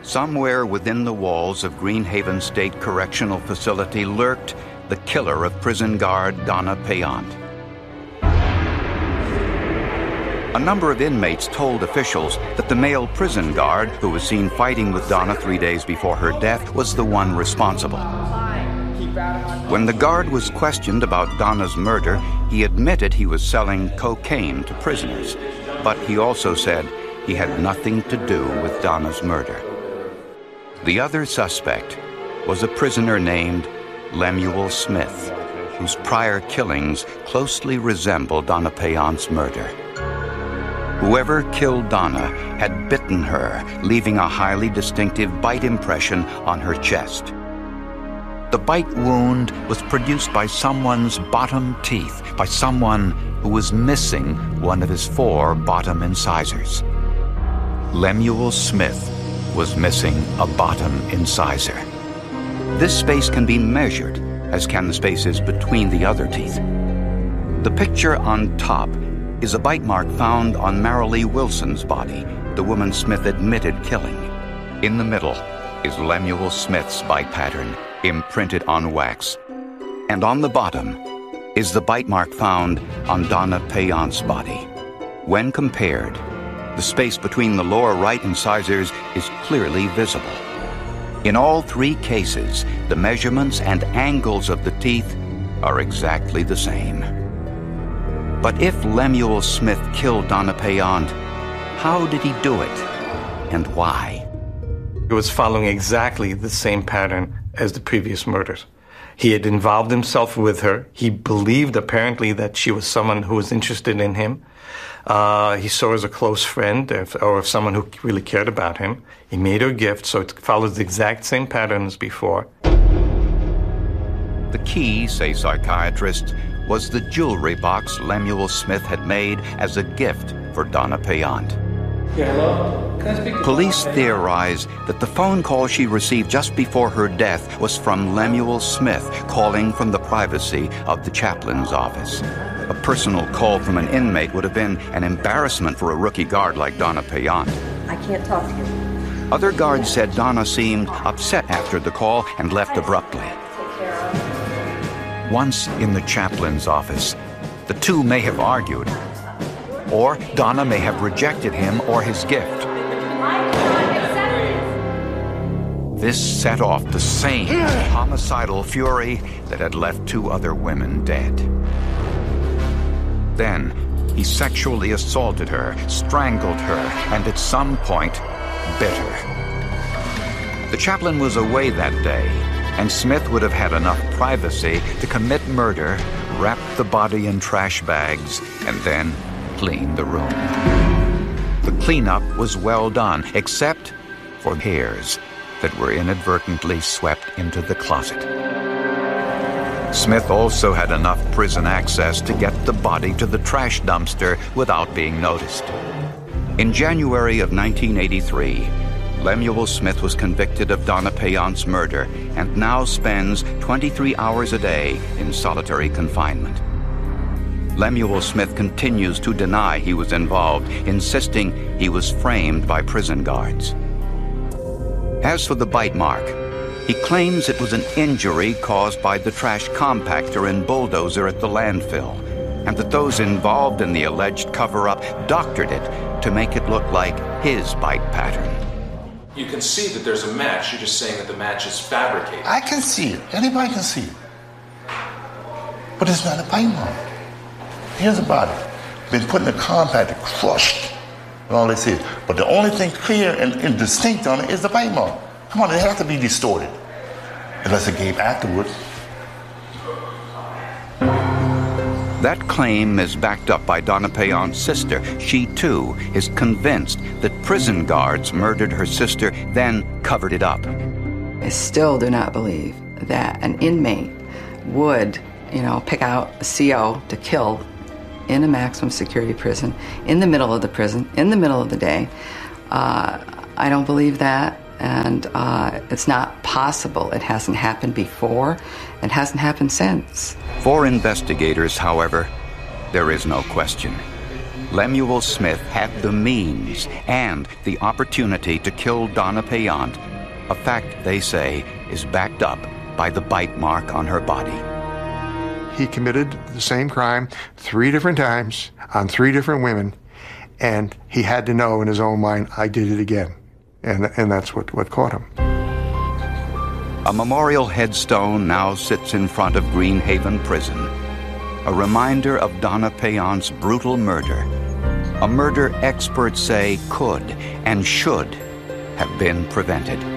Somewhere within the walls of Greenhaven State Correctional Facility lurked the killer of prison guard Donna Payant. A number of inmates told officials that the male prison guard who was seen fighting with Donna 3 days before her death was the one responsible. When the guard was questioned about Donna's murder, he admitted he was selling cocaine to prisoners, but he also said he had nothing to do with Donna's murder. The other suspect was a prisoner named Lemuel Smith, whose prior killings closely resembled Donna Payant's murder. Whoever killed Donna had bitten her, leaving a highly distinctive bite impression on her chest. The bite wound was produced by someone's bottom teeth, by someone who was missing one of his 4 bottom incisors. Lemuel Smith was missing a bottom incisor. This space can be measured, as can the spaces between the other teeth. The picture on top is a bite mark found on Marilee Wilson's body, the woman Smith admitted killing. In the middle is Lemuel Smith's bite pattern, imprinted on wax. And on the bottom is the bite mark found on Donna Payant's body. When compared, the space between the lower right incisors is clearly visible. In all 3 cases, the measurements and angles of the teeth are exactly the same. But if Lemuel Smith killed Donna Payant, how did he do it, and why? It was following exactly the same pattern as the previous murders. He had involved himself with her. He believed, apparently, that she was someone who was interested in him. He saw her as a close friend or someone who really cared about him. He made her a gift, so it follows the exact same pattern as before. The key, say psychiatrists, was the jewelry box Lemuel Smith had made as a gift for Donna Payant. Yeah, hello? Can I speak to Police theorize that the phone call she received just before her death was from Lemuel Smith calling from the privacy of the chaplain's office. A personal call from an inmate would have been an embarrassment for a rookie guard like Donna Payant. I can't talk to you. Other guards said Donna seemed upset after the call and left abruptly. Once in the chaplain's office, the two may have argued, or Donna may have rejected him or his gift. This set off the same homicidal fury that had left 2 other women dead. Then, he sexually assaulted her, strangled her, and at some point, bit her. The chaplain was away that day, and Smith would have had enough privacy to commit murder, wrap the body in trash bags, and then clean the room. The cleanup was well done, except for hairs that were inadvertently swept into the closet. Smith also had enough prison access to get the body to the trash dumpster without being noticed. In January of 1983, Lemuel Smith was convicted of Donna Payant's murder and now spends 23 hours a day in solitary confinement. Lemuel Smith continues to deny he was involved, insisting he was framed by prison guards. As for the bite mark, he claims it was an injury caused by the trash compactor and bulldozer at the landfill, and that those involved in the alleged cover-up doctored it to make it look like his bite pattern. You can see that there's a match. You're just saying that the match is fabricated. I can see it. Anybody can see it. But it's not a bite mark. Here's a body. Been put in a compactor, crushed, and all this is. But the only thing clear and distinct on it is the bite mark. Come on, it has to be distorted. Unless it gave afterwards. That claim is backed up by Donna Payant's sister. She, too, is convinced that prison guards murdered her sister, then covered it up. I still do not believe that an inmate would, pick out a CO to kill in a maximum security prison, in the middle of the prison, in the middle of the day. I don't believe that, and it's not possible. It hasn't happened before. It hasn't happened since. For investigators, however, there is no question. Lemuel Smith had the means and the opportunity to kill Donna Payant, a fact they say is backed up by the bite mark on her body. He committed the same crime 3 different times on 3 different women, and he had to know in his own mind, I did it again. And that's what caught him. A memorial headstone now sits in front of Greenhaven Prison, a reminder of Donna Payant's brutal murder, a murder experts say could and should have been prevented.